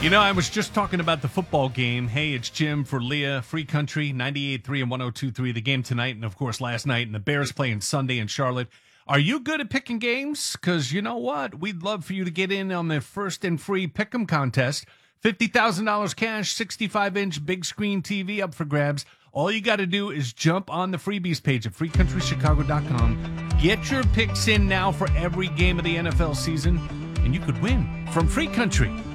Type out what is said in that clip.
I was just talking about the football game. Hey, it's Jim for Leah, Free Country, 98.3 and 102.3. The game tonight and, of course, last night. And the Bears playing Sunday in Charlotte. Are you good at picking games? Because you know what? We'd love for you to get in on the first and free Pick'em contest. $50,000 cash, 65-inch big screen TV up for grabs. All you got to do is jump on the freebies page at freecountrychicago.com. Get your picks in now for every game of the NFL season, and you could win from Free Country.